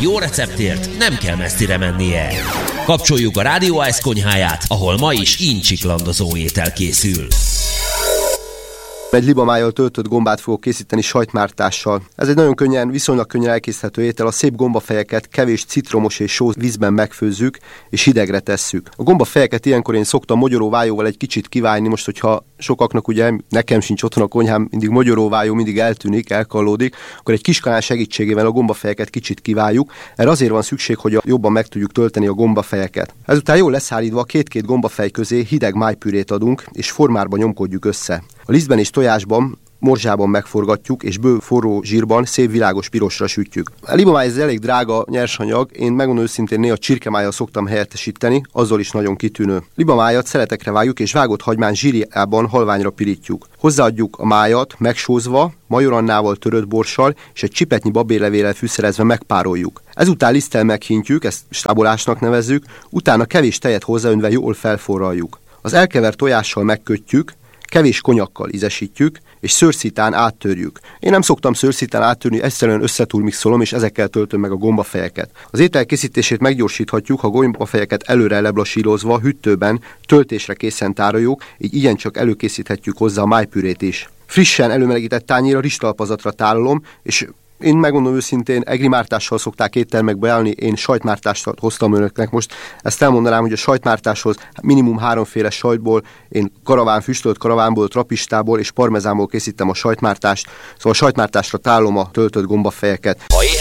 Jó receptért nem kell messzire mennie. Kapcsoljuk a Radio Ice konyháját, ahol ma is incsiklandozó étel készül. Egy libamájjal töltött gombát fogok készíteni sajtmártással. Ez egy nagyon viszonylag könnyen elkészíthető étel. A szép gombafejeket kevés citromos és sós vízben megfőzzük, és hidegre tesszük. A gombafejeket ilyenkor én szoktam mogyoróvájóval egy kicsit kiválni. Most, hogyha sokaknak, ugye nekem sincs otthon a konyhám, mindig mogyoróvájó mindig eltűnik, elkallódik, akkor egy kiskanál segítségével a gombafejeket kicsit kiváljuk. Erre azért van szükség, hogy jobban meg tudjuk tölteni a gombafejeket. Ezután jól leszárítva két-két gombafej közé hideg májpürét adunk, és formárba nyomkodjuk össze. A lisztben és tojásban, morzsában megforgatjuk, és bő forró zsírban szép világos pirosra sütjük. A libamáj ez elég drága nyersanyag, én megmondom őszintén néha csirkemájjal szoktam helyettesíteni, azzal is nagyon kitűnő. Libamájat szeletekre vágjuk, és vágott hagymán zsírjában halványra pirítjuk. Hozzáadjuk a májat, megsózva, majorannával, törött borssal, és egy csipetnyi babérlevéllel fűszerezve megpároljuk. Ezután liszttel meghintjük, ezt stábolásnak nevezzük, utána kevés tejet hozzáönve jól felforraljuk. Az elkevert tojással megkötjük, kevés konyakkal ízesítjük, és szőrszítán áttörjük. Én nem szoktam szőrszítán áttörni, egyszerűen összetúrmixolom, és ezekkel töltöm meg a gombafejeket. Az étel készítését meggyorsíthatjuk, ha gombafejeket előre leblasírozva, hűtőben, töltésre készen tároljuk, így igencsak előkészíthetjük hozzá a májpürét is. Frissen előmelegített tányérra, rizstalpazatra tárolom, és én megmondom őszintén, egrimártással szokták éttermekbe ajánlani, én sajtmártást hoztam önöknek most. Ezt elmondanám, hogy a sajtmártáshoz minimum 3 féle sajtból, én füstölt karavánból, trapistából és parmezánból készítem a sajtmártást, szóval a sajtmártásra tárolom a töltött gombafejeket.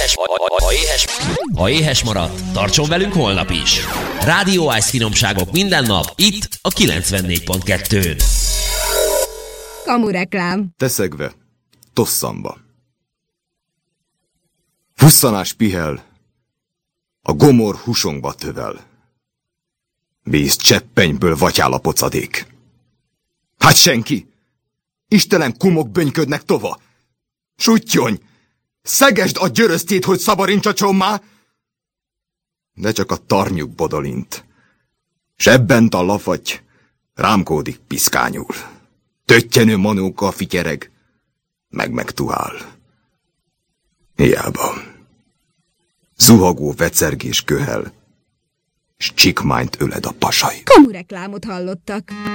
Ha éhes maradt, tartson velünk holnap is. Radio Ice finomságok minden nap, itt a 94.2-n. Kamureklám. Teszegve, tosszamba. Fusszanás pihel, a gomor húsongba tövel. Víz cseppenyből vatyál a pocadék. Hát senki! Istelen kumok bönyködnek tova! Suttyony! Szegesd a györöztét, hogy szabarincs a csommá! De csak a tarnyuk bodolint. S ebbent a lafagy rámkódik piszkányul. Töttyenő manóka fityereg, megtuhál. Hiába. Zuhagó vecergés köhel, s csikmányt öled a pasai. Kamureklámot hallottak.